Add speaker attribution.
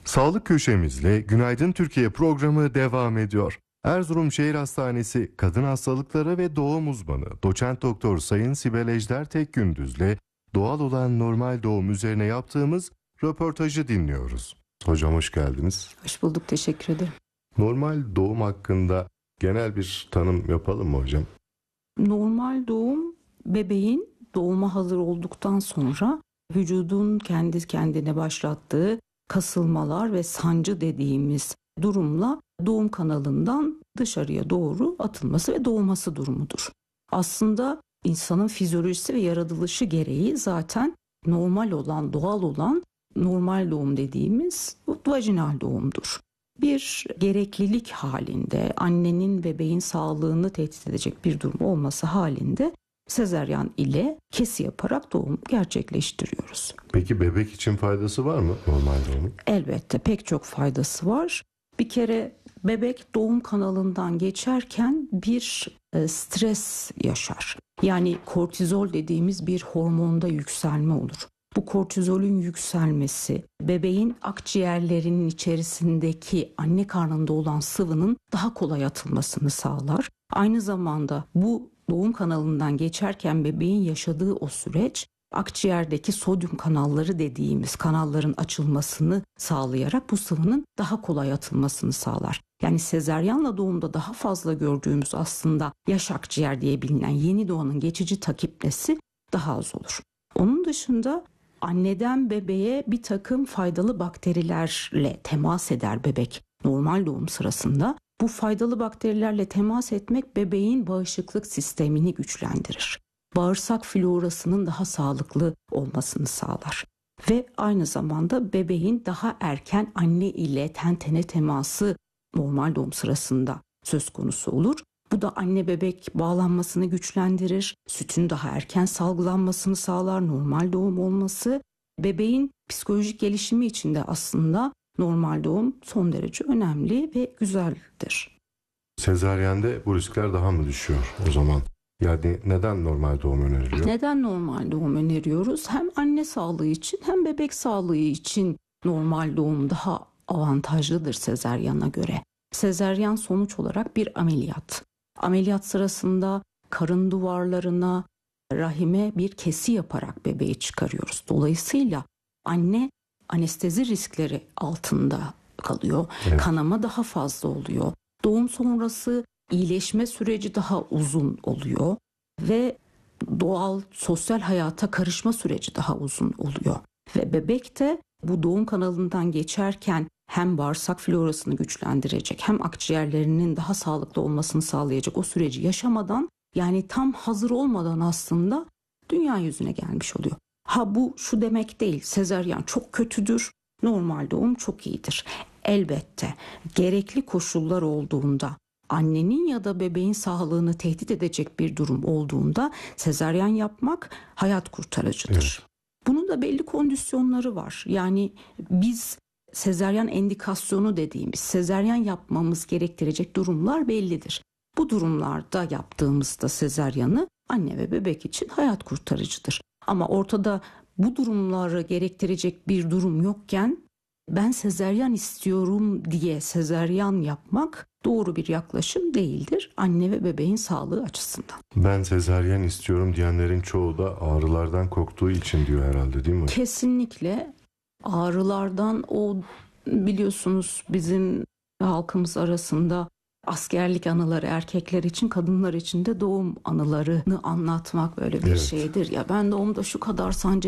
Speaker 1: Sağlık köşemizle Günaydın Türkiye programı devam ediyor. Erzurum Şehir Hastanesi Kadın Hastalıkları ve Doğum Uzmanı Doçent Doktor Sayın Sibel Ejder Tekgündüz'le doğal olan normal doğum üzerine yaptığımız röportajı dinliyoruz. Hocam hoş geldiniz.
Speaker 2: Hoş bulduk, teşekkür ederim.
Speaker 1: Normal doğum hakkında genel bir tanım yapalım mı hocam?
Speaker 2: Normal doğum, bebeğin doğuma hazır olduktan sonra vücudun kendi kendine başlattığı kasılmalar ve sancı dediğimiz durumla doğum kanalından dışarıya doğru atılması ve doğması durumudur. Aslında insanın fizyolojisi ve yaratılışı gereği zaten normal olan, doğal olan normal doğum dediğimiz vajinal doğumdur. Bir gereklilik halinde annenin bebeğin sağlığını tehdit edecek bir durum olması halinde sezaryen ile kesi yaparak doğum gerçekleştiriyoruz.
Speaker 1: Peki bebek için faydası var mı normal doğumun?
Speaker 2: Elbette pek çok faydası var. Bir kere bebek doğum kanalından geçerken bir stres yaşar. Yani kortizol dediğimiz bir hormonda yükselme olur. Bu kortizolün yükselmesi bebeğin akciğerlerinin içerisindeki anne karnında olan sıvının daha kolay atılmasını sağlar. Aynı zamanda bu doğum kanalından geçerken bebeğin yaşadığı o süreç akciğerdeki sodyum kanalları dediğimiz kanalların açılmasını sağlayarak bu sıvının daha kolay atılmasını sağlar. Yani sezaryenle doğumda daha fazla gördüğümüz aslında yaş akciğer diye bilinen yeni doğanın geçici takipnesi daha az olur. Onun dışında anneden bebeğe bir takım faydalı bakterilerle temas eder bebek normal doğum sırasında. Bu faydalı bakterilerle temas etmek bebeğin bağışıklık sistemini güçlendirir. Bağırsak florasının daha sağlıklı olmasını sağlar. Ve aynı zamanda bebeğin daha erken anne ile ten tene teması normal doğum sırasında söz konusu olur. Bu da anne bebek bağlanmasını güçlendirir, sütün daha erken salgılanmasını sağlar, normal doğum olması. Bebeğin psikolojik gelişimi için de aslında normal doğum son derece önemli ve güzeldir.
Speaker 1: Sezaryende bu riskler daha mı düşüyor o zaman? Yani neden normal doğum öneriliyor?
Speaker 2: Neden normal doğum öneriyoruz? Hem anne sağlığı için hem bebek sağlığı için normal doğum daha avantajlıdır sezaryana göre. Sezaryen sonuç olarak bir ameliyat. Ameliyat sırasında karın duvarlarına, rahime bir kesi yaparak bebeği çıkarıyoruz. Dolayısıyla anne anestezi riskleri altında kalıyor.
Speaker 1: Evet.
Speaker 2: Kanama daha fazla oluyor. Doğum sonrası iyileşme süreci daha uzun oluyor ve doğal sosyal hayata karışma süreci daha uzun oluyor. Ve bebek de bu doğum kanalından geçerken hem bağırsak florasını güçlendirecek hem akciğerlerinin daha sağlıklı olmasını sağlayacak o süreci yaşamadan, yani tam hazır olmadan aslında dünya yüzüne gelmiş oluyor. Bu şu demek değil, sezaryen çok kötüdür, normal doğum çok iyidir. Elbette gerekli koşullar olduğunda, annenin ya da bebeğin sağlığını tehdit edecek bir durum olduğunda sezaryen yapmak hayat kurtarıcıdır.
Speaker 1: Evet.
Speaker 2: Bunun da belli kondisyonları var. Yani biz sezaryen endikasyonu dediğimiz sezaryen yapmamız gerektirecek durumlar bellidir. Bu durumlarda yaptığımızda sezaryanı anne ve bebek için hayat kurtarıcıdır. Ama ortada bu durumları gerektirecek bir durum yokken ben sezaryen istiyorum diye sezaryen yapmak doğru bir yaklaşım değildir anne ve bebeğin sağlığı açısından.
Speaker 1: Ben sezaryen istiyorum diyenlerin çoğu da ağrılardan korktuğu için diyor herhalde, değil mi?
Speaker 2: Kesinlikle ağrılardan, o biliyorsunuz bizim halkımız arasında askerlik anıları erkekler için, kadınlar için de doğum anılarını anlatmak böyle bir
Speaker 1: Evet.
Speaker 2: şeydir. Ya ben doğumda şu kadar sancı